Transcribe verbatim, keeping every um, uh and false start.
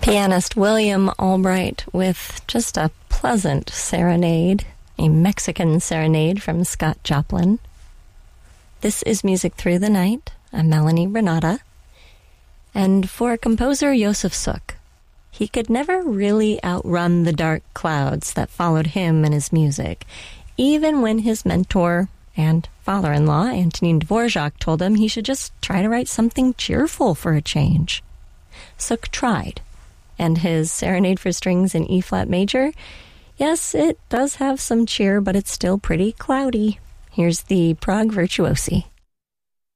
Pianist William Albright with just a pleasant serenade, a Mexican serenade from Scott Joplin. This is Music Through the Night. I'm Melanie Renata. And for composer Josef Suk, he could never really outrun the dark clouds that followed him and his music, even when his mentor and father-in-law, Antonin Dvorak, told him he should just try to write something cheerful for a change. Suk tried, and his Serenade for Strings in E-flat major, yes, it does have some cheer, but it's still pretty cloudy. Here's the Prague Virtuosi.